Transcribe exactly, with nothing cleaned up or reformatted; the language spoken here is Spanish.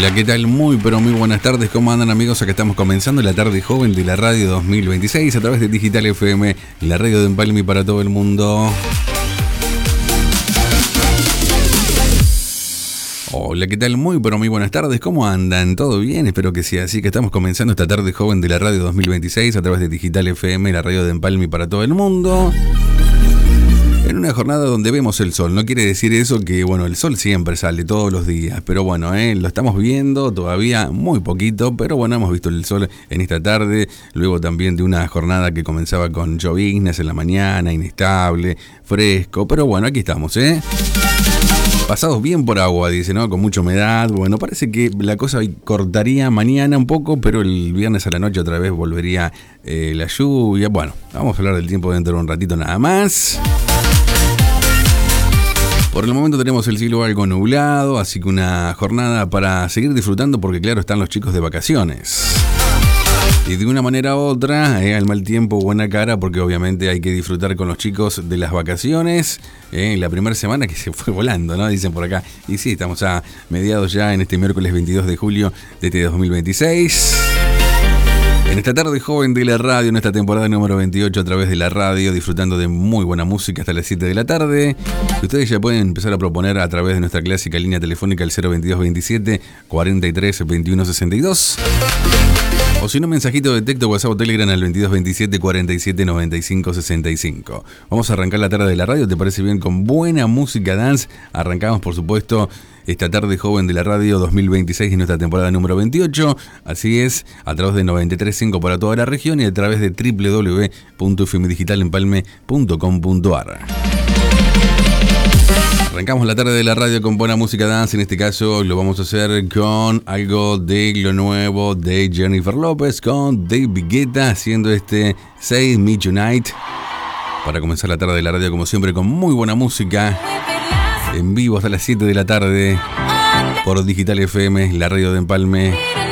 Hola, ¿qué tal? Muy, pero muy buenas tardes. ¿Cómo andan, amigos? Acá estamos comenzando la tarde joven de la radio dos mil veintiséis a través de Digital F M, la radio de Empalme para todo el mundo. Hola, ¿qué tal? Muy, pero muy buenas tardes. ¿Cómo andan? ¿Todo bien? Espero que sea así, que estamos comenzando esta tarde joven de la radio dos mil veintiséis a través de Digital F M, la radio de Empalme para todo el mundo. En una jornada donde vemos el sol, no quiere decir eso que, bueno, el sol siempre sale todos los días, pero bueno, eh, lo estamos viendo todavía muy poquito, pero bueno, hemos visto el sol en esta tarde, luego también de una jornada que comenzaba con lloviznas en la mañana, inestable, fresco, pero bueno, aquí estamos, ¿eh? Pasados bien por agua, dice, ¿no? Con mucha humedad, bueno, parece que la cosa cortaría mañana un poco, pero el viernes a la noche otra vez volvería eh, la lluvia, bueno, vamos a hablar del tiempo dentro de un ratito nada más. Por el momento tenemos el cielo algo nublado, así que una jornada para seguir disfrutando porque claro, están los chicos de vacaciones. Y de una manera u otra, eh, al mal tiempo, buena cara, porque obviamente hay que disfrutar con los chicos de las vacaciones. Eh, la primera semana que se fue volando, ¿no? Dicen por acá. Y sí, estamos a mediados ya en este miércoles veintidós de julio de este dos mil veintiséis. En esta tarde joven de la radio, en esta temporada número veintiocho a través de la radio, disfrutando de muy buena música hasta las siete de la tarde. Ustedes ya pueden empezar a proponer a través de nuestra clásica línea telefónica el cero veintidós veintisiete cuarenta y tres veintiuno sesenta y dos. O si no, mensajito de texto, WhatsApp o Telegram al veintidós veintisiete cuarenta y siete noventa y cinco sesenta y cinco. Vamos a arrancar la tarde de la radio, ¿te parece bien? Con buena música dance. Arrancamos, por supuesto, esta tarde joven de la radio dos mil veintiséis en nuestra temporada número veintiocho. Así es, a través de noventa y tres punto cinco para toda la región y a través de doble u doble u doble u punto f m digital empalme punto com punto a r. Arrancamos la tarde de la radio con buena música dance. En este caso lo vamos a hacer con algo de lo nuevo de Jennifer López, con David Guetta haciendo este Say Me Tonight. Para comenzar la tarde de la radio, como siempre, con muy buena música en vivo hasta las siete de la tarde por Digital F M, la radio de Empalme.